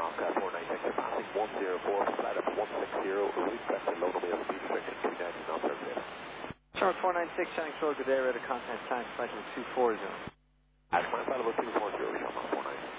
Comcast 496, passing 104, flight up 160, request low to mail speed restriction 290 knots per minute. Charles 496, Shanks Road, good day, ready to contact time, flight 240. At my flight level 240, Sean 496.